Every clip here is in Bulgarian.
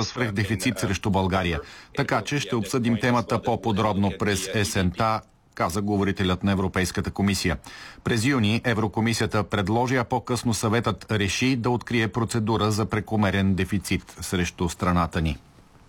за свръхдефицит срещу България. Така че ще обсъдим темата по-подробно през есента, каза говорителят на Европейската комисия. През юни Еврокомисията предложи, а по-късно съветът реши да открие процедура за прекомерен дефицит срещу страната ни.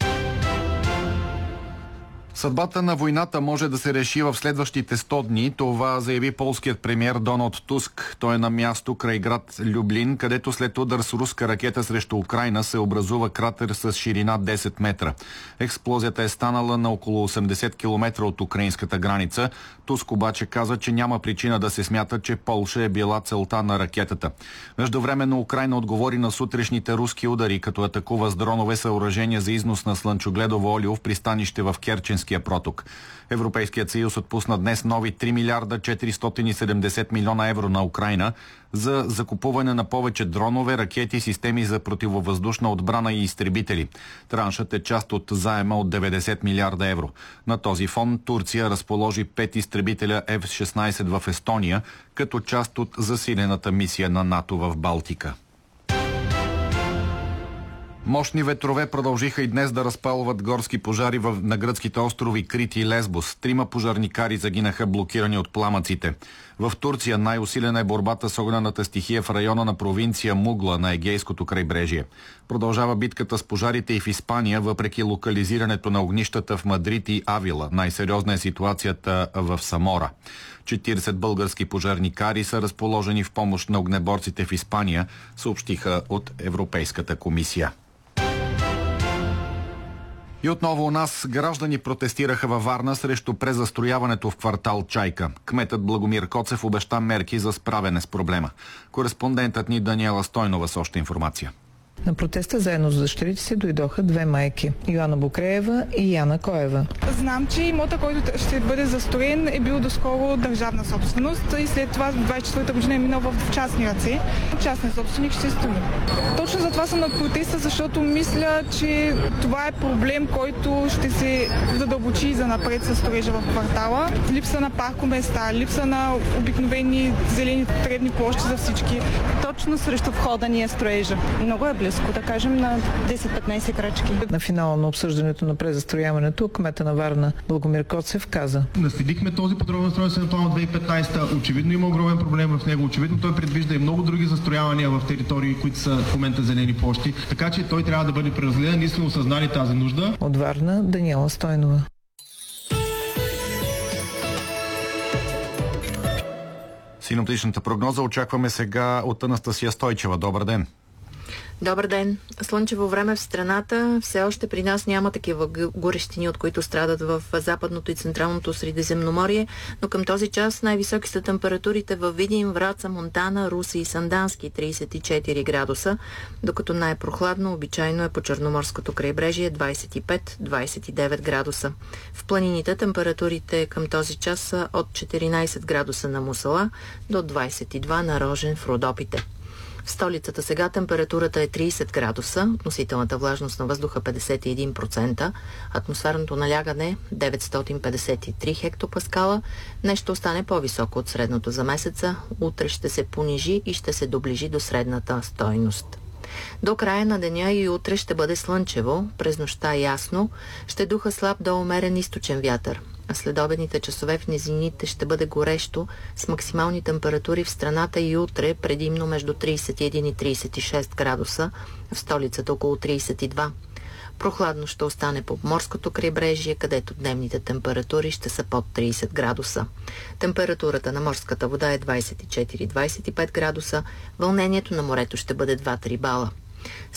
Съдбата на войната може да се реши в следващите 100 дни. Това заяви полският премиер Доналд Туск. Той е на място край град Люблин, където след удар с руска ракета срещу Украйна се образува кратер с ширина 10 метра. Експлозията е станала на около 80 км от украинската граница. Туск обаче каза, че няма причина да се смята, че Полша е била целта на ракетата. Междувременно Украйна отговори на сутрешните руски удари, като атакува с дронове съоръжения за износ на слънчогледово олио в пристанище в Керченския проток. Европейският съюз отпусна днес нови 3 милиарда 470 милиона евро на Украйна за закупуване на повече дронове, ракети, системи за противовъздушна отбрана и изтребители. Траншът е част от заема от 90 милиарда евро. На този фон Турция разположи 5 изтребителя F-16 в Естония, като част от засилената мисия на НАТО в Балтика. Мощни ветрове продължиха и днес да разпалват горски пожари на гръцките острови Крит и Лесбос. 3 пожарникари загинаха блокирани от пламъците. В Турция най-усилена е борбата с огнената стихия в района на провинция Мугла на Егейското крайбрежие. Продължава битката с пожарите и в Испания, въпреки локализирането на огнищата в Мадрид и Авила. Най-сериозна е ситуацията в Самора. 40 български пожарникари са разположени в помощ на огнеборците в Испания, съобщиха от Европейската комисия. И отново у нас граждани протестираха във Варна срещу презастрояването в квартал Чайка. Кметът Благомир Коцев обеща мерки за справяне с проблема. Кореспондентът ни Даниела Стойнова с още информация. На протеста заедно с дъщерите си дойдоха две майки – Йоана Букреева и Яна Коева. Знам, че имота, който ще бъде застроен, е бил доскоро държавна собственост и след това 24-та година е минал в частни ръце. Частният собственик ще строи. Точно за това съм на протеста, защото мисля, че това е проблем, който ще се задълбочи и занапред със строежа в квартала. Липса на паркоместа, липса на обикновени зелени тревни площи за всички. Точно срещу входа ни е строежа. Много е близко, да кажем на 10-15 крачки. На финала на обсъждането на презастрояването кмета на Варна Благомир Коцев каза: наследихме този подробен устройствен план от 2015. Очевидно има огромен проблем в него. Очевидно той предвижда и много други застроявания в територии, които са в момента зелени площи. Така че той трябва да бъде преразгледан. Ние сме осъзнали тази нужда. От Варна Даниела Стойнова. Синоптичната прогноза очакваме сега от Анастасия Стойчева. Добър ден! Добър ден! Слънчево време в страната. Все още при нас няма такива горещини, от които страдат в западното и централното Средиземноморие, но към този час най-високи са температурите във Видин, Враца, Монтана, Русе и Сандански 34 градуса, докато най-прохладно обичайно е по Черноморското крайбрежие 25-29 градуса. В планините температурите към този час са от 14 градуса на Мусала до 22 на Рожен в Родопите. В столицата сега температурата е 30 градуса, относителната влажност на въздуха 51%, атмосферното налягане 953 хектопаскала. Днес ще остане по-високо от средното за месеца, утре ще се понижи и ще се доближи до средната стойност. До края на деня и утре ще бъде слънчево, през нощта ясно, ще духа слаб до умерен източен вятър. А следобедните часове в низините ще бъде горещо, с максимални температури в страната и утре предимно между 31 и 36 градуса, в столицата около 32. Прохладно ще остане по морското крайбрежие, където дневните температури ще са под 30 градуса. Температурата на морската вода е 24-25 градуса, вълнението на морето ще бъде 2-3 бала.